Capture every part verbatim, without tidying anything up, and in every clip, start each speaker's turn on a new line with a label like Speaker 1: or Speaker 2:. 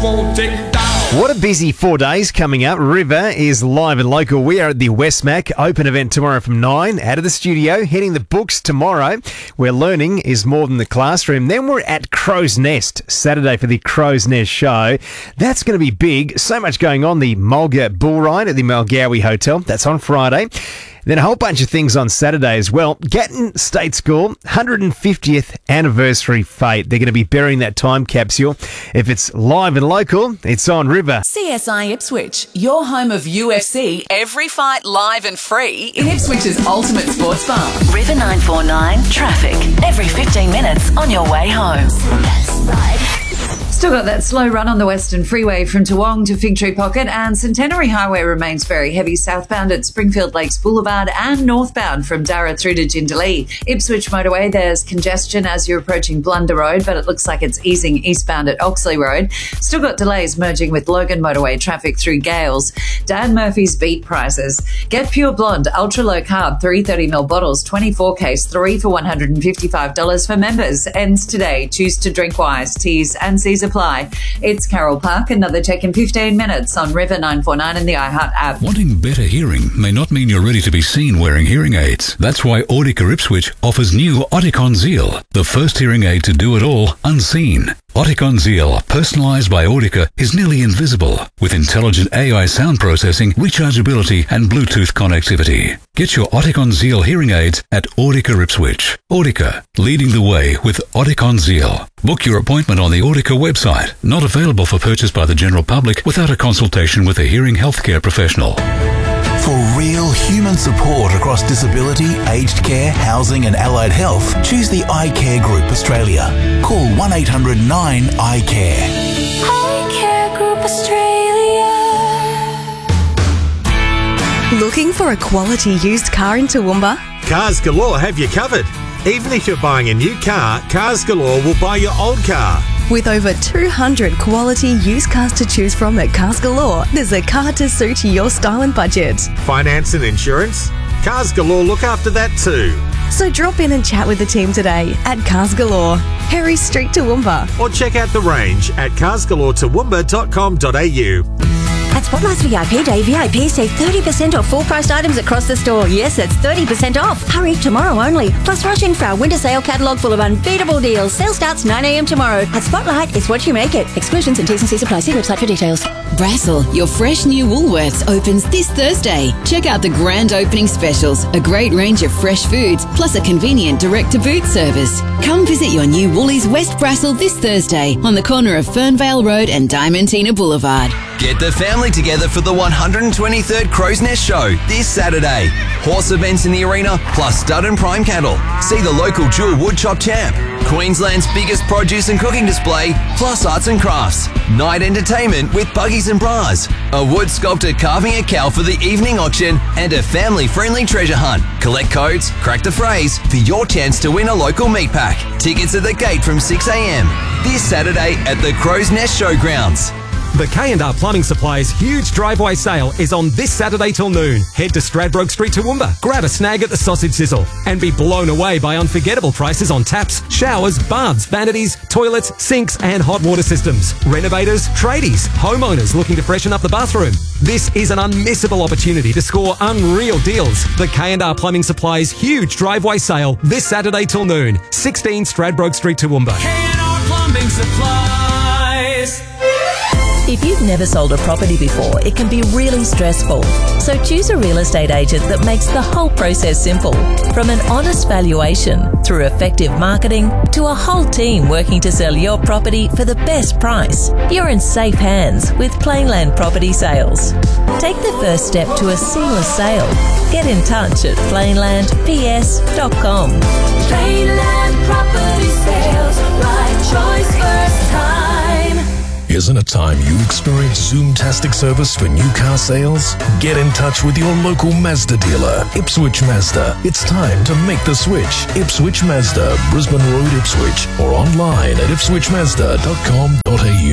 Speaker 1: won't take down.
Speaker 2: What a busy four days coming up. River is live and local. We are at the Westmac open event tomorrow from nine. Out of the studio, hitting the books tomorrow, where learning is more than the classroom. Then we're at Crow's Nest Saturday for the Crow's Nest show. That's going to be big. So much going on. The Mulga Bull Ride at the Malgowie Hotel. That's on Friday. Then a whole bunch of things on Saturday as well. Gatton State School, one hundred fiftieth anniversary fete. They're going to be burying that time capsule. If it's live and local, it's on River.
Speaker 3: C S I Ipswich, your home of U F C, every fight live and free in Ipswich's ultimate sports bar. River nine four nine, traffic, every fifteen minutes on your way home.
Speaker 4: Still got that slow run on the Western Freeway from Toowong to Fig Tree Pocket, and Centenary Highway remains very heavy southbound at Springfield Lakes Boulevard and northbound from Darra through to Jindalee. Ipswich Motorway, there's congestion as you're approaching Blunder Road, but it looks like it's easing eastbound at Oxley Road. Still got delays merging with Logan Motorway traffic through Gales. Dan Murphy's beet prices. Get Pure Blonde Ultra Low Carb three thirty milliliter bottles, twenty-four case, three for one hundred fifty-five dollars for members. Ends today. Choose to drink wise. T's and C's apply. It's Carol Park. Another check in fifteen minutes on River nine four nine and the iHeart app.
Speaker 5: Wanting better hearing may not mean you're ready to be seen wearing hearing aids. That's why Audica Ipswich offers new Oticon Zeal, the first hearing aid to do it all unseen. Oticon Zeal, personalised by Audica, is nearly invisible with intelligent A I sound processing, rechargeability and Bluetooth connectivity. Get your Oticon Zeal hearing aids at Audica Ipswich. Audica, leading the way with Oticon Zeal. Book your appointment on the Audica website. Not available for purchase by the general public without a consultation with a hearing healthcare professional.
Speaker 6: For real human support across disability, aged care, housing and allied health, choose the iCare Group Australia. Call one eight hundred nine I care.
Speaker 7: iCare Group Australia. Looking for a quality used car in Toowoomba?
Speaker 8: Cars Galore have you covered. Even if you're buying a new car, Cars Galore will buy your old car.
Speaker 7: With over two hundred quality used cars to choose from at Cars Galore, there's a car to suit your style and budget.
Speaker 8: Finance and insurance? Cars Galore look after that too.
Speaker 7: So drop in and chat with the team today at Cars Galore, Harry Street, Toowoomba.
Speaker 8: Or check out the range at cars galore toowoomba dot com dot a u.
Speaker 9: At Spotlight's V I P Day, V I Ps save thirty percent off full-priced items across the store. Yes, it's thirty percent off. Hurry, tomorrow only. Plus, rush in for our winter sale catalogue full of unbeatable deals. Sale starts nine a m tomorrow. At Spotlight, it's what you make it. Exclusions and T's and C's apply. See website for details.
Speaker 10: Brassel, your fresh new Woolworths, opens this Thursday. Check out the grand opening specials, a great range of fresh foods, plus a convenient direct-to-boot service. Come visit your new Woolies West Brassel this Thursday on the corner of Fernvale Road and Diamantina Boulevard.
Speaker 11: Get the family together for the one hundred twenty-third Crow's Nest Show this Saturday. Horse events in the arena, plus stud and prime cattle. See the local dual woodchop champ. Queensland's biggest produce and cooking display, plus arts and crafts. Night entertainment with buggies and bras. A wood sculptor carving a cow for the evening auction and a family-friendly treasure hunt. Collect codes, crack the phrase for your chance to win a local meat pack. Tickets at the gate from six a m this Saturday at the Crow's Nest Showgrounds.
Speaker 12: The K and R Plumbing Supplies huge driveway sale is on this Saturday till noon. Head to Stradbroke Street, Toowoomba, grab a snag at the Sausage Sizzle and be blown away by unforgettable prices on taps, showers, baths, vanities, toilets, sinks and hot water systems. Renovators, tradies, homeowners looking to freshen up the bathroom. This is an unmissable opportunity to score unreal deals. The K and R Plumbing Supplies huge driveway sale this Saturday till noon. sixteen Stradbroke Street, Toowoomba.
Speaker 1: K and R Plumbing Supplies.
Speaker 13: If you've never sold a property before, it can be really stressful. So choose a real estate agent that makes the whole process simple. From an honest valuation, through effective marketing, to a whole team working to sell your property for the best price. You're in safe hands with Plainland Property Sales. Take the first step to a seamless sale. Get in touch at plainland p s dot com.
Speaker 7: Plainland Property Sales, right choice first time.
Speaker 14: Isn't it time you experience Zoomtastic service for new car sales? Get in touch with your local Mazda dealer, Ipswich Mazda. It's time to make the switch. Ipswich Mazda, Brisbane Road, Ipswich, or online at ipswich mazda dot com dot a u.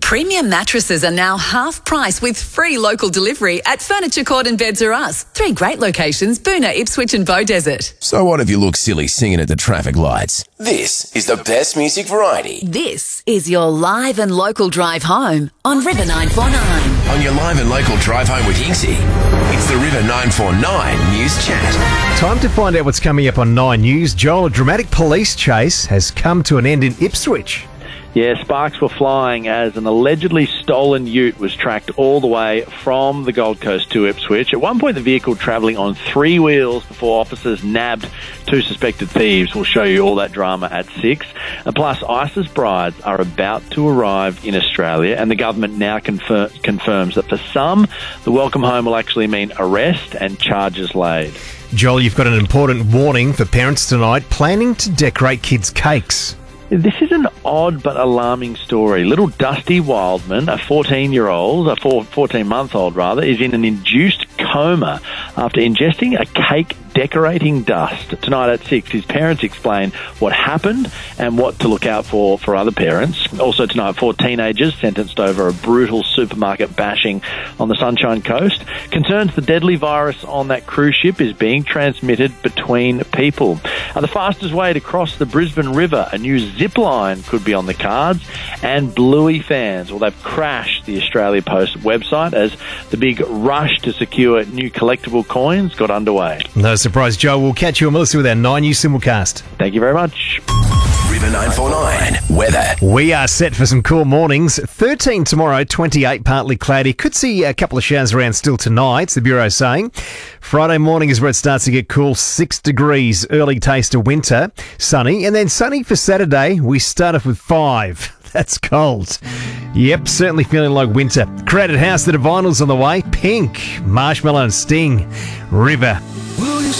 Speaker 3: Premium mattresses are now half price with free local delivery at Furniture Court and Beds R Us. Three great locations, Boona, Ipswich and Beaudesert.
Speaker 15: So what if you look silly singing at the traffic lights? This is the best music variety.
Speaker 3: This is your live and local drive home on River nine four nine.
Speaker 15: On your live and local drive home with Hinksy, it's the River nine four nine News Chat.
Speaker 2: Time to find out what's coming up on Nine News. Joel, a dramatic police chase has come to an end in Ipswich.
Speaker 16: Yeah, sparks were flying as an allegedly stolen ute was tracked all the way from the Gold Coast to Ipswich. At one point, the vehicle travelling on three wheels before officers nabbed two suspected thieves. We'll show you all that drama at six. And plus, ISIS brides are about to arrive in Australia, and the government now confir- confirms that for some, the welcome home will actually mean arrest and charges laid.
Speaker 2: Joel, you've got an important warning for parents tonight planning to decorate kids' cakes.
Speaker 16: This is an odd but alarming story. Little Dusty Wildman, a fourteen-year-old, a fourteen-month-old rather, is in an induced coma after ingesting a cake decorating dust. Tonight at six, his parents explain what happened and what to look out for for other parents. Also tonight, four teenagers sentenced over a brutal supermarket bashing on the Sunshine Coast. Concerns the deadly virus on that cruise ship is being transmitted between people. Uh, the fastest way to cross the Brisbane River, a new zip line could be on the cards. And Bluey fans, well, they've crashed the Australia Post website as the big rush to secure new collectible coins got underway.
Speaker 2: No surprise, Joe. We'll catch you on Melissa with our Nine News simulcast.
Speaker 16: Thank you very much.
Speaker 15: River nine four nine weather.
Speaker 2: We are set for some cool mornings. thirteen tomorrow, twenty-eight partly cloudy. Could see a couple of showers around still tonight, the Bureau's saying. Friday morning is where it starts to get cool, six degrees, early taste of winter, sunny. And then sunny for Saturday, we start off with five. That's cold. Yep, certainly feeling like winter. Crowded House, the Divinals on the way. Pink, Marshmallow and Sting. River.
Speaker 1: Woo!